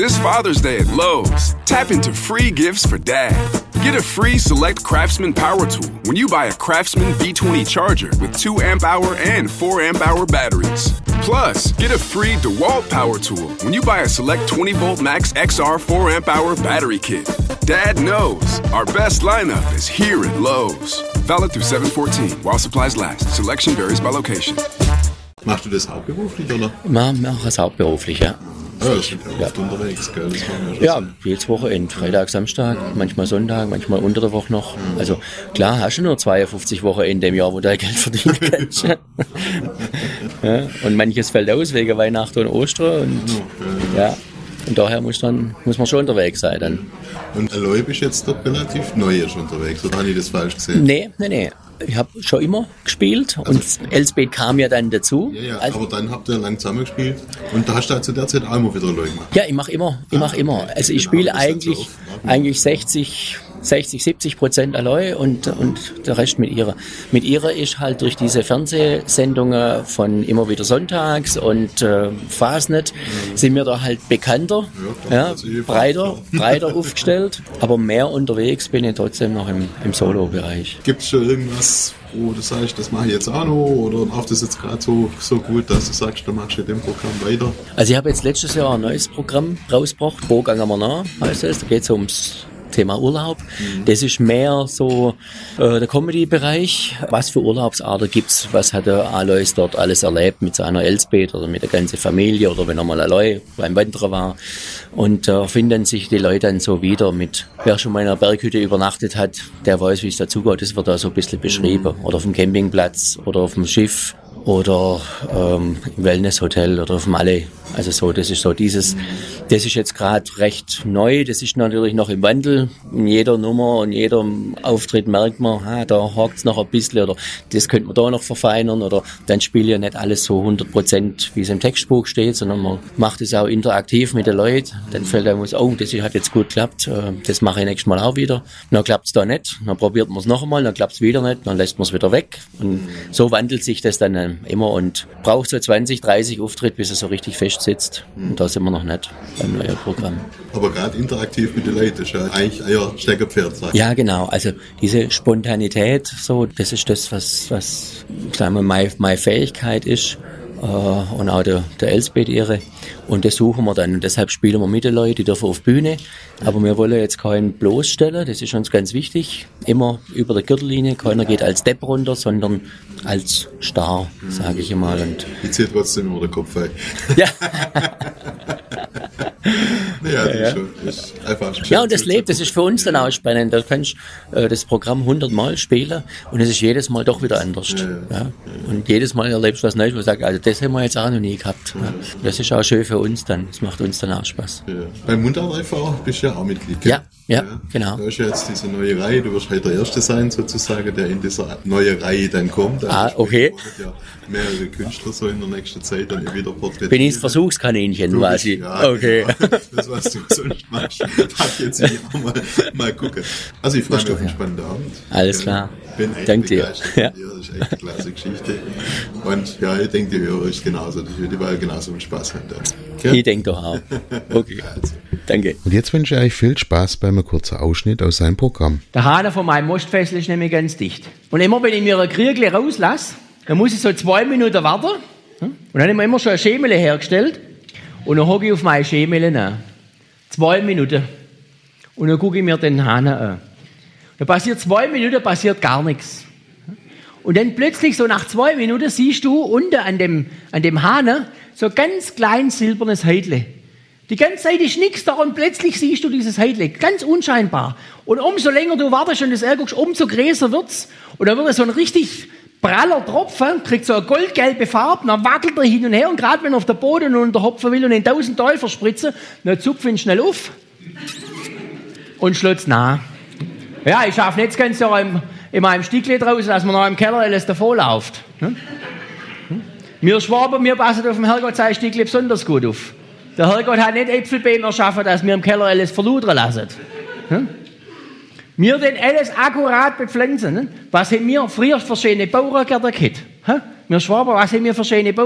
This Father's Day at Lowe's, tap into free gifts for Dad. Get a free Select Craftsman Power Tool when you buy a Craftsman V20 charger with 2 amp-hour and 4 amp-hour batteries. Plus, get a free DeWalt Power Tool when you buy a Select 20-volt Max XR 4 amp-hour battery kit. Dad knows our best lineup is here at Lowe's. Valid through 7/14 while supplies last. Selection varies by location. Machst du das hauptberuflich, oder? Ich mache es hauptberuflich, ja. Ja, das sind ja oft unterwegs, gell? Ja, jedes Wochenende, Freitag, Samstag, manchmal Sonntag, manchmal unter der Woche noch. Also klar, hast du nur 52 Wochenende im Jahr, wo du dein Geld verdienen kannst. Ja, und manches fällt aus wegen Weihnachten und Ostern. Und, ja, und daher muss man schon unterwegs sein dann. Und Aloy bist jetzt dort relativ neu erst unterwegs, oder habe ich das falsch gesehen? Nee. Ich habe schon immer gespielt und Elsbeth kam ja dann dazu. Ja, aber dann habt ihr lang zusammen gespielt und da hast du zu der Zeit auch immer wieder Aloy gemacht. Ja, ich mache immer. Also ich spiele eigentlich 60-70% Aloy und der Rest mit ihrer. Mit ihrer ist halt durch diese Fernsehsendungen von immer wieder sonntags und Fasnet sind wir da halt bekannter, breiter aufgestellt, aber mehr unterwegs bin ich trotzdem noch im Solo-Bereich. Gibt es schon irgendwas, wo du sagst, das mache ich jetzt auch noch, oder läuft das jetzt gerade so gut, dass du sagst, du machst in dem Programm weiter? Also ich habe jetzt letztes Jahr ein neues Programm rausgebracht, Bogang am Nah heißt es, da geht es ums Thema Urlaub. Das ist mehr so der Comedy-Bereich. Was für Urlaubsarten gibt's? Was hat der Alois dort alles erlebt mit seiner Elsbeth oder mit der ganzen Familie oder wenn er mal Alois beim Wandern war? Und finden sich die Leute dann so wieder mit, wer schon mal in einer Berghütte übernachtet hat, der weiß, wie es dazugeht. Das wird da so ein bisschen beschrieben. Oder auf dem Campingplatz oder auf dem Schiff oder im Wellnesshotel oder auf dem Malle. Also so, das ist jetzt gerade recht neu, das ist natürlich noch im Wandel. In jeder Nummer und jedem Auftritt merkt man, da hakt's noch ein bisschen oder das könnte man da noch verfeinern oder dann spielt ja nicht alles so 100%, wie es im Textbuch steht, sondern man macht es auch interaktiv mit den Leuten. Dann fällt einem aus, das hat jetzt gut geklappt, das mache ich nächstes Mal auch wieder. Dann klappt's da nicht, dann probiert man es noch einmal, dann klappt's wieder nicht, dann lässt man es wieder weg. Und so wandelt sich das dann immer und braucht so 20, 30 Auftritte, bis es so richtig festsitzt. Und da sind wir noch nicht beim neuen Programm. Aber gerade interaktiv mit den Leuten ist ja eigentlich euer Steckerpferd. Ja, genau. Also diese Spontanität, so, das ist das, was sagen wir, meine Fähigkeit ist. Und auch der Elsbeth ihre. Und das suchen wir dann. Und deshalb spielen wir mit den Leuten, die dürfen auf Bühne. Aber wir wollen jetzt keinen bloßstellen, das ist uns ganz wichtig. Immer über der Gürtellinie. Keiner geht als Depp runter, sondern als Star, sage ich mal. Und ich ziehe trotzdem immer den Kopf ein. Ja. Das ist einfach schön. Ja, und das lebt, das ist für uns dann auch spannend. Da kannst du das Programm 100-mal spielen und es ist jedes Mal doch wieder anders. Ja. Und jedes Mal erlebst du was Neues, wo du sagst, also das haben wir jetzt auch noch nie gehabt. Ja. Das ist auch schön für uns dann, das macht uns dann auch Spaß. Ja. Beim Mundart e.V. bist du ja auch Mitglied. Ja, genau. Da ist ja jetzt diese neue Reihe, du wirst halt der Erste sein sozusagen, der in dieser neue Reihe dann kommt. Okay. Ja, mehrere Künstler so in der nächsten Zeit dann wieder porträtieren. Bin ich das Versuchskaninchen quasi? Ja, okay. Genau. Das, was du sonst machst, darf ich jetzt hier auch mal gucken. Also ich freue mich auf einen spannenden Abend. Alles klar. Bin echt Danke dir. Ja. Das ist echt eine klasse Geschichte. Und ja, ich denke, die Hörer ist genauso, die wollen genauso viel Spaß haben. Ja? Ich denke doch auch. Okay. Also. Danke. Und jetzt wünsche ich euch viel Spaß bei einem kurzen Ausschnitt aus seinem Programm. Der Hahn von meinem Mostfessel ist nämlich ganz dicht. Und immer, wenn ich mir ein Kriegle rauslasse, dann muss ich so 2 Minuten warten. Und dann haben wir immer schon ein Schemele hergestellt. Und dann hocke ich auf meine Schemele an. 2 Minuten. Und dann gucke ich mir den Hahn an. Da passiert 2 Minuten, passiert gar nichts. Und dann plötzlich, so nach 2 Minuten, siehst du unten an dem Hahn so ganz klein silbernes Heidle. Die ganze Zeit ist nichts da und plötzlich siehst du dieses Heidle, ganz unscheinbar. Und umso länger du wartest und das ärgerst, umso größer wird's. Und dann wird es so ein richtig praller Tropfen, kriegt so eine goldgelbe Farbe, dann wackelt er hin und her und gerade wenn er auf der Boden und der Hopfen will und in 1000 Teufel spritzen, dann zupft ihn schnell auf und schlägt's nach. Ja, ich schaffe nicht das ganze Jahr in meinem Stickle draußen, dass man noch im Keller alles davon läuft. Wir Schwaben, wir passen auf dem Herrgott sein Stickle besonders gut auf. Der Herrgott hat nicht Äpfelbeeren erschaffen, dass wir im Keller alles verludern lassen. Wir den alles akkurat bepflanzen. Was haben wir früher für schöne Bauergärten gehabt? Wir Schwaben, was haben wir für schöne Bauergärten?